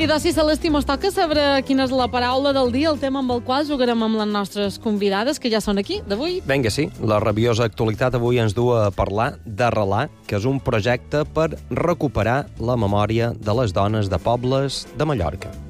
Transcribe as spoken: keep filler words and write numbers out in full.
I doncs, si Celestí, mos toca saber quina és la paraula del dia, el tema amb el qual jugarem amb les nostres convidades, que ja són aquí, d'avui. Vinga, sí. La rabiosa actualitat avui ens du a parlar d'Arrelar, que és un projecte per recuperar la memòria de les dones de pobles de Mallorca.